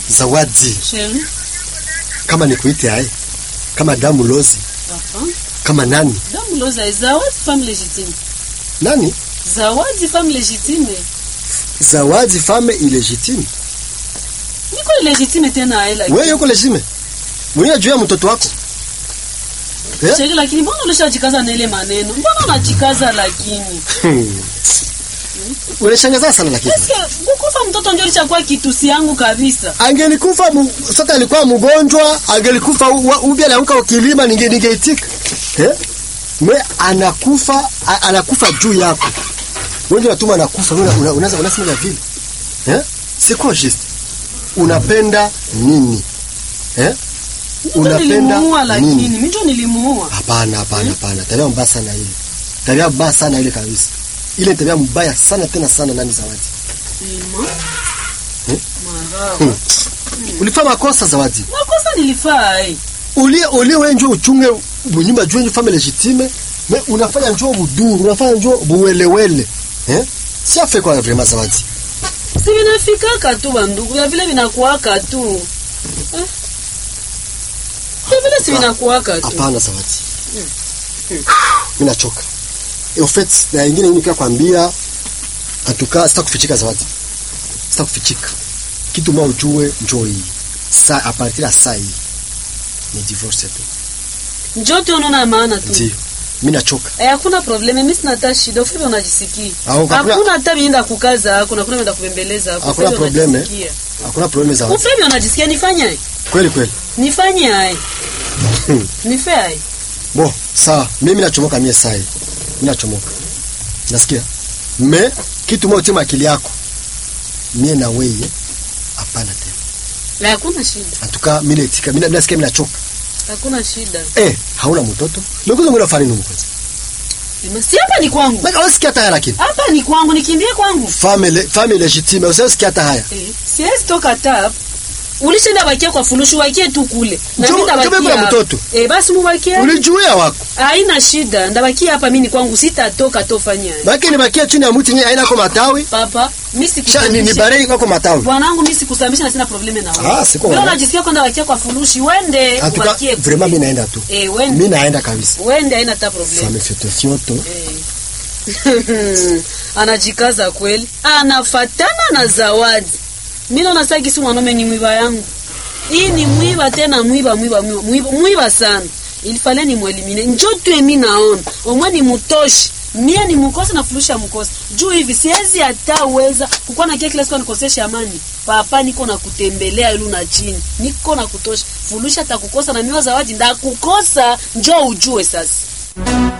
Zawadi. Chérie. Kama nikuite hai. Kama damu lozi. Kama nani? Damu lozi, Zawadi femme légitime. Nani? Zawadi femme légitime. Zawadi femme illégitime. Niko illégitime tena hai lakini. Wewe uko legitime? Mwenye juu ya mtoto wako. Chérie, lakini mbona unashajikaza na ile maneno? Mbona unajikaza lakini? Unashangaza sana lakini. Eske kukufa mtoto ndio lichakuwa kitusi yangu kabisa. Angelikufa sasa alikuwa mgonjwa, angelikufa ubia anaanguka kilima ningeitika. Anakufa juu yako. Wewe ndio unatuma anakufa, unaweza unasema vile. C'est quoi juste? Unapenda nini? Unapenda lakini mimi ndio nilimuua. Hapana. Tabia mbaya sana ile. Tabia mbaya sana ile kabisa. Ile tabia mbaya sana tena sana nani Zawadi. Ulifanya makosa Zawadi. Makosa nilifanya. Uli wewe njoo uchunge nyumba juu yenye family legitime, mais unafanya njoo buduru, unafanya njoo buwelewele. Si afe kwa vraiment Zawadi. Si vinafika katu bandugu, ya vile vinakuwa katu. Vile si vinakuwa katu. Hapana Zawadi. Mimi nachoka. En fait, na nyingine nikiwa kwambia atuka sitakufichika Zawadi. Sitakufichika. Kitu mwa ujue njoo hii. Saa a partir ya saa hii ni divorce tu. Njoo tu unaona maana tu. Ndio. Mimi nachoka. Hakuna probleme, mimi sina hata shida. Ufiwe unajisikia. Hakuna hata bienda kukaza, hakuna bienda kubembeleza, hakuna probleme. Hakuna probleme za. Ufiwe unajisikia nifanye? Kweli. Nifanye hai. Nifanye. Bo, sawa. Mimi nachomoka mie sai. Mimi nachomoka. Nasikia? Me kitu moja tema akili yako. Mie na wewe hapana tena. La hakuna shida. Atuka mimi naitika, mimi nasikia mimi nachoka. Hakuna shida. Hauna mtoto? Nikuzo ngona fani nuko kwanza. Si hapa ni kwangu. Baka wasikia hata haya lakini. Hapa ni kwangu, nikimbie kwangu. Family legitime, usisikia hata haya. Siwezi toka tap. Ulishinda bakia kwa fulushu wakie tu kule. Na mimi ndabakia mtoto. Basi mubakia. Ulijuia wako. Haina shida, ndabakia hapa mimi ni kwangu, sitatoka tofanya. Baki ni bakia chini ya mti ni haina kwa matawi. Papa, mimi sikusambisha. Ni barei kwa matawi. Bwanangu mimi sikusambisha na sina probleme na wewe. Siko. Wewe unajisikia kwenda bakia kwa fulushu, wende ubakie. Vraiment mimi naenda tu. Wende. Mimi naenda kabisa. Wende haina hata probleme. Fame fioto. Anajikaza kweli. Anafatana na Zawadi. Mimi naona sasa kisi mwanaume ni mwiba yangu. Hii ni mwiba tena mwiba sana. Ilifale ni mwelimine. Njoo tu mimi naona. Omwe ni mutoshi. Mie ni mkosa na fulusha mkosa. Juu hivi siwezi hata uweza kukuwa na kila siku nikosesha amani. Papa niko na kutembelea ilu na chini. Niko na kutosha. Fulusha atakukosa na mimi Zawadi ndakukosa. Njoo ujue sasa.